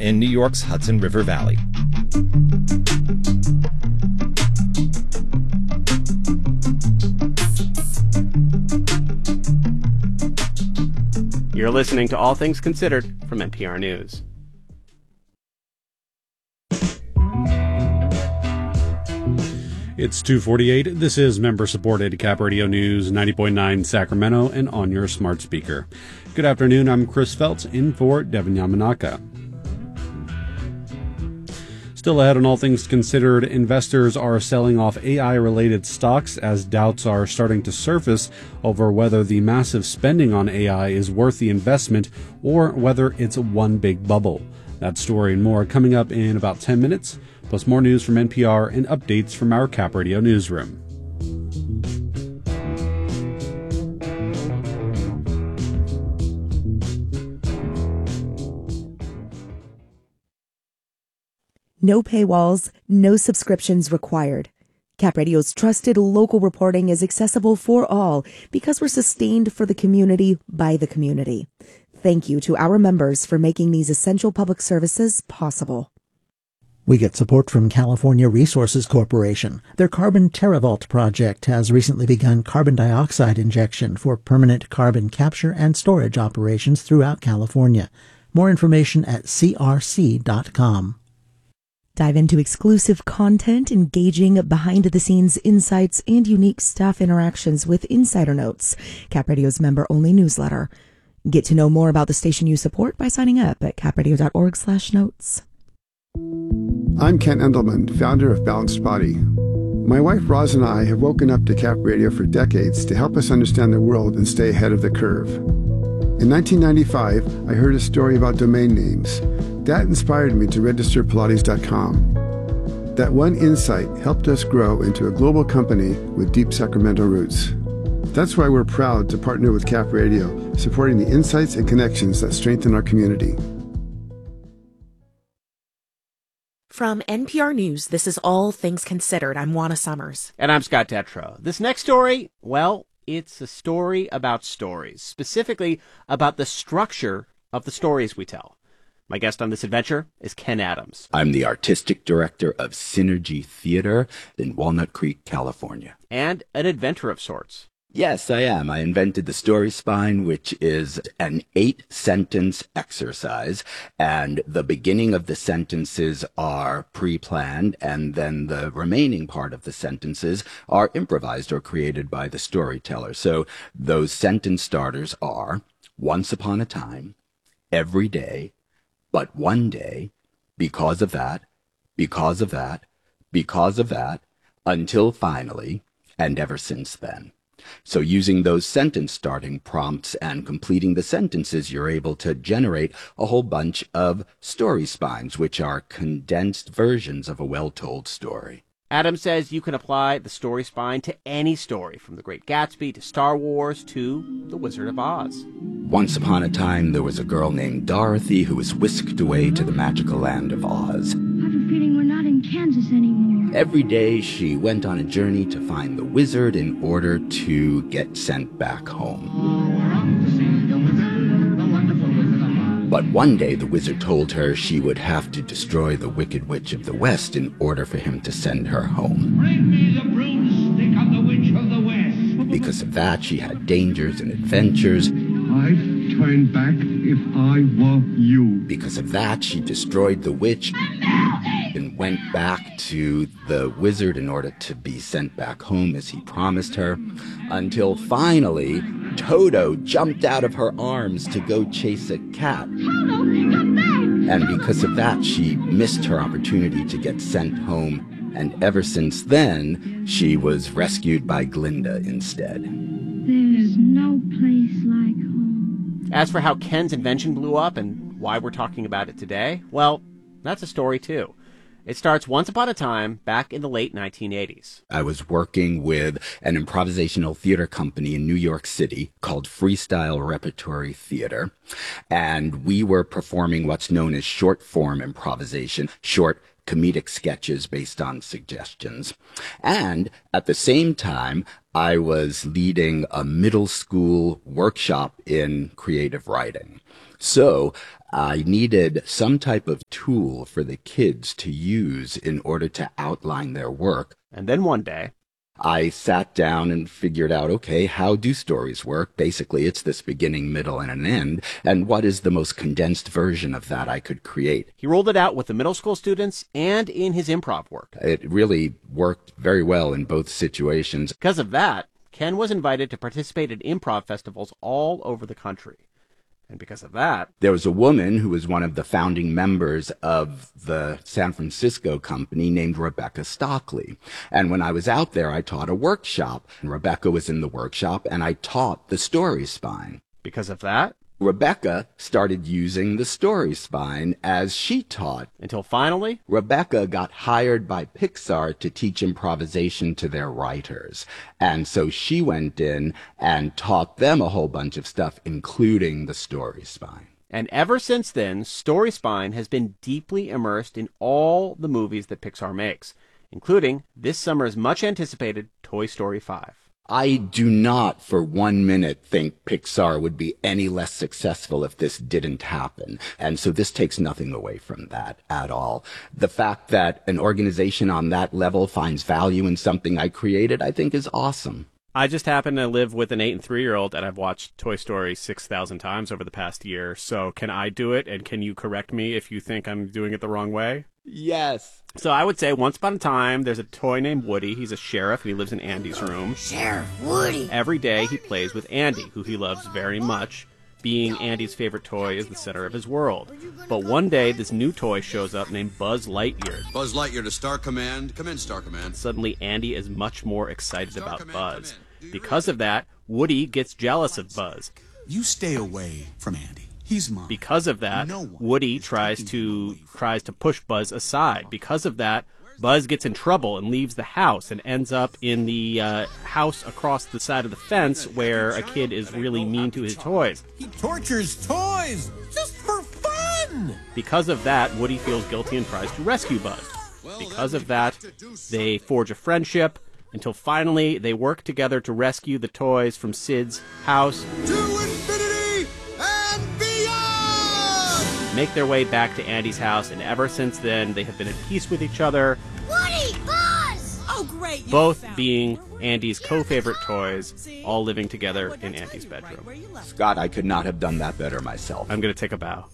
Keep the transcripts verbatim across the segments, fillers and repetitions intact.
in New York's Hudson River Valley. You're listening to All Things Considered from N P R News. It's two forty-eight. This is member-supported Cap Radio News, ninety point nine Sacramento, and on your smart speaker. Good afternoon. I'm Chris Feltz, in for Devin Yamanaka. Still ahead on All Things Considered, investors are selling off A I-related stocks as doubts are starting to surface over whether the massive spending on A I is worth the investment or whether it's one big bubble. That story and more coming up in about ten minutes, plus more news from N P R and updates from our Cap Radio newsroom. No paywalls, no subscriptions required. Cap Radio's trusted local reporting is accessible for all because we're sustained for the community by the community. Thank you to our members for making these essential public services possible. We get support from California Resources Corporation. Their Carbon TerraVault project has recently begun carbon dioxide injection for permanent carbon capture and storage operations throughout California. More information at c r c dot com. Dive into exclusive content, engaging behind-the-scenes insights, and unique staff interactions with Insider Notes, Cap Radio's member-only newsletter. Get to know more about the station you support by signing up at capradio dot org slash notes. I'm Ken Endelman, founder of Balanced Body. My wife Roz and I have woken up to Cap Radio for decades to help us understand the world and stay ahead of the curve. In nineteen ninety-five, I heard a story about domain names. That inspired me to register Pilates dot com. That one insight helped us grow into a global company with deep Sacramento roots. That's why we're proud to partner with Cap Radio, supporting the insights and connections that strengthen our community. From N P R News, this is All Things Considered. I'm Juana Summers. And I'm Scott Detrow. This next story, well, it's a story about stories, specifically about the structure of the stories we tell. My guest on this adventure is Ken Adams. I'm the artistic director of Synergy Theater in Walnut Creek, California. And an inventor of sorts. Yes, I am. I invented the Story Spine, which is an eight-sentence exercise, and the beginning of the sentences are pre-planned, and then the remaining part of the sentences are improvised or created by the storyteller. So those sentence starters are, once upon a time, every day, but one day, because of that, because of that, because of that, until finally, and ever since then. So using those sentence starting prompts and completing the sentences, you're able to generate a whole bunch of story spines, which are condensed versions of a well-told story. Adam says you can apply the story spine to any story, from The Great Gatsby to Star Wars to The Wizard of Oz. Once upon a time, there was a girl named Dorothy who was whisked away to the magical land of Oz. I have a feeling we're not in Kansas anymore. Every day, she went on a journey to find the wizard in order to get sent back home. But one day, the wizard told her she would have to destroy the Wicked Witch of the West in order for him to send her home. Bring me the broomstick of the Witch of the West. Because of that, she had dangers and adventures. I'd turn back if I were you. Because of that, she destroyed the witch and went back to the wizard in order to be sent back home as he promised her, until finally Toto jumped out of her arms to go chase a cat. Toto, come back! And because of that, she missed her opportunity to get sent home, and ever since then, she was rescued by Glinda instead. There's no place like home. As for how Ken's invention blew up and why we're talking about it today, well, that's a story too. It starts once upon a time back in the late nineteen eighties. I was working with an improvisational theater company in New York City called Freestyle Repertory Theater, and we were performing what's known as short-form improvisation, short comedic sketches based on suggestions. And at the same time, I was leading a middle school workshop in creative writing. So I needed some type of tool for the kids to use in order to outline their work. And then one day, I sat down and figured out, okay, how do stories work? Basically, it's this beginning, middle, and an end. And what is the most condensed version of that I could create? He rolled it out with the middle school students and in his improv work. It really worked very well in both situations. Because of that, Ken was invited to participate in improv festivals all over the country. And because of that, there was a woman who was one of the founding members of the San Francisco company named Rebecca Stockley. And when I was out there, I taught a workshop. And Rebecca was in the workshop, and I taught the story spine. Because of that, Rebecca started using the story spine as she taught. Until finally, Rebecca got hired by Pixar to teach improvisation to their writers. And so she went in and taught them a whole bunch of stuff, including the story spine. And ever since then, Story Spine has been deeply immersed in all the movies that Pixar makes, including this summer's much-anticipated Toy Story five. I do not for one minute think Pixar would be any less successful if this didn't happen. And so this takes nothing away from that at all. The fact that an organization on that level finds value in something I created, I think is awesome. I just happen to live with an eight and three-year-old, and I've watched Toy Story six thousand times over the past year. So can I do it, and can you correct me if you think I'm doing it the wrong way? Yes. So I would say once upon a time, there's a toy named Woody. He's a sheriff, and he lives in Andy's room. Sheriff Woody. Every day he plays with Andy, who he loves very much. Being Andy's favorite toy is the center of his world. But one day, this new toy shows up named Buzz Lightyear. Buzz Lightyear to Star Command. Come in, Star Command. Suddenly, Andy is much more excited Star about Command, Buzz. Because of that, Woody gets jealous of Buzz. You stay away from Andy. He's mine. Because of that, Woody tries to tries to push Buzz aside. Because of that, Buzz gets in trouble and leaves the house and ends up in the uh, house across the side of the fence where a kid is really mean to his toys. He tortures toys just for fun. Because of that, Woody feels guilty and tries to rescue Buzz. Because of that, they forge a friendship until finally they work together to rescue the toys from Sid's house. To infinity and beyond! Make their way back to Andy's house, and ever since then, they have been at peace with each other. Woody! Buzz! Oh, great. Both being Andy's co-favorite toys, all living together in Andy's bedroom. Scott, I could not have done that better myself. I'm going to take a bow.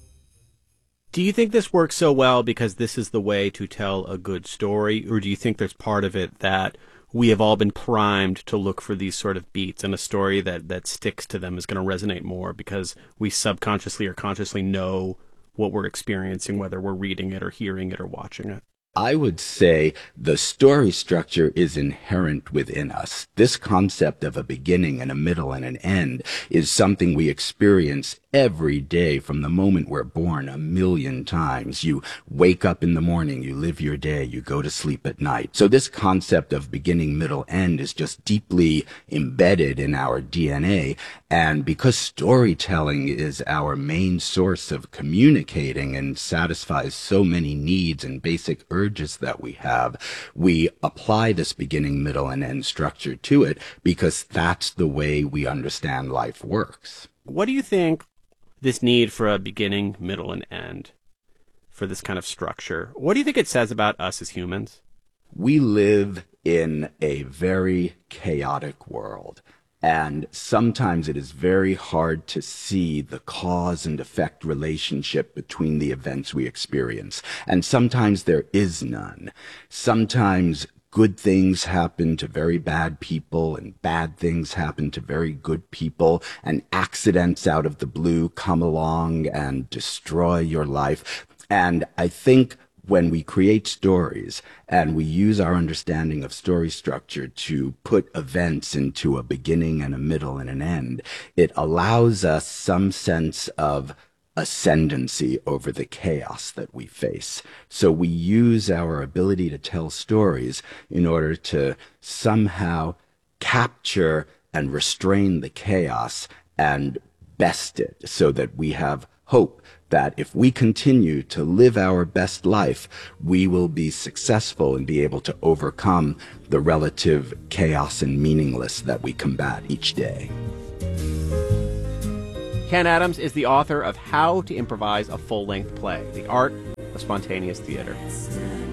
Do you think this works so well because this is the way to tell a good story, or do you think there's part of it that we have all been primed to look for these sort of beats, and a story that, that sticks to them is going to resonate more because we subconsciously or consciously know what we're experiencing, whether we're reading it or hearing it or watching it? I would say the story structure is inherent within us. This concept of a beginning and a middle and an end is something we experience every day from the moment we're born a million times. You wake up in the morning, you live your day, you go to sleep at night. So this concept of beginning, middle, end is just deeply embedded in our D N A. And because storytelling is our main source of communicating and satisfies so many needs and basic urges that we have, we apply this beginning, middle, and end structure to it because that's the way we understand life works. What do you think this need for a beginning, middle, and end, for this kind of structure, what do you think it says about us as humans? We live in a very chaotic world. And sometimes it is very hard to see the cause and effect relationship between the events we experience. And sometimes there is none. Sometimes good things happen to very bad people, and bad things happen to very good people, and accidents out of the blue come along and destroy your life. And I think when we create stories and we use our understanding of story structure to put events into a beginning and a middle and an end, it allows us some sense of ascendancy over the chaos that we face. So we use our ability to tell stories in order to somehow capture and restrain the chaos and best it so that we have hope that if we continue to live our best life, we will be successful and be able to overcome the relative chaos and meaningless that we combat each day. Ken Adams is the author of How to Improvise a Full-Length Play, The Art of Spontaneous Theater.